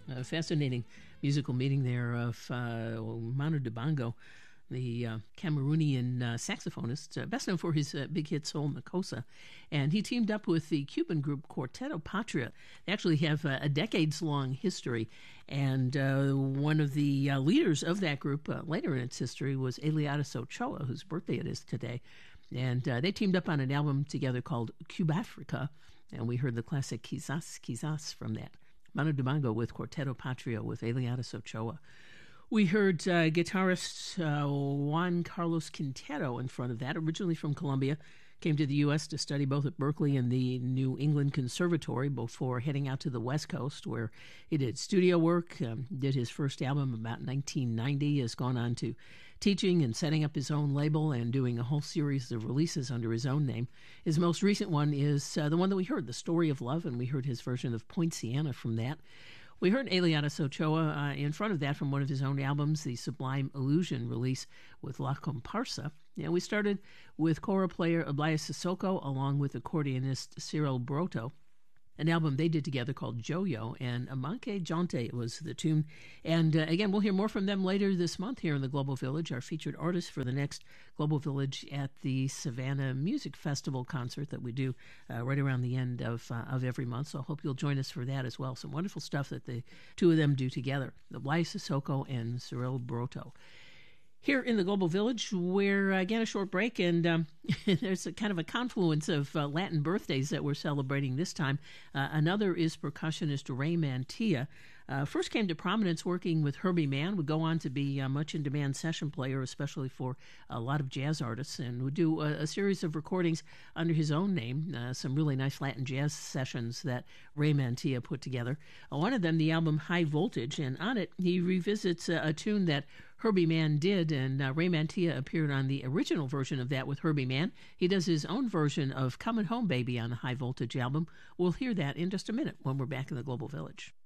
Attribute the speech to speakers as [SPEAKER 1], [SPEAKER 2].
[SPEAKER 1] A fascinating musical meeting there of Manu Dibango, the Cameroonian saxophonist, best known for his big hit Soul Makossa. And he teamed up with the Cuban group Quarteto Patria. They actually have a decades-long history. And one of the leaders of that group later in its history was Eliadas Ochoa, whose birthday it is today. And they teamed up on an album together called Cubafrica. And we heard the classic Quizás, Quizás from that. Manu Dibango with Quarteto Patria with Eliadas Ochoa. We heard guitarist Juan Carlos Quintero in front of that, originally from Colombia. Came to the U.S. to study both at Berkeley and the New England Conservatory before heading out to the West Coast, where he did studio work, did his first album about 1990, has gone on to teaching and setting up his own label and doing a whole series of releases under his own name. His most recent one is the one that we heard, The Story of Love, and we heard his version of Poinciana from that. We heard Eliadas Ochoa in front of that from one of his own albums, the Sublime Illusion release with La Comparsa. And we started with kora player Ablaya Sissoko along with accordionist Cyril Broto, an album they did together called Joyo, and Amanke Jonte was the tune. And again, we'll hear more from them later this month here in the Global Village, our featured artist for the next Global Village at the Savannah Music Festival concert that we do right around the end of every month. So I hope you'll join us for that as well. Some wonderful stuff that the two of them do together, Ablaya Sissoko and Cyril Broto. Here in the Global Village, we're again a short break, and there's a kind of a confluence of Latin birthdays that we're celebrating this time. Another is percussionist Ray Mantilla. First came to prominence working with Herbie Mann, would go on to be a much in-demand session player, especially for a lot of jazz artists, and would do a series of recordings under his own name, some really nice Latin jazz sessions that Ray Mantilla put together. One of them, the album High Voltage, and on it he revisits a tune that Herbie Mann did, and Ray Mantilla appeared on the original version of that with Herbie Mann. He does his own version of Comin' Home Baby on the High Voltage album. We'll hear that in just a minute when we're back in the Global Village.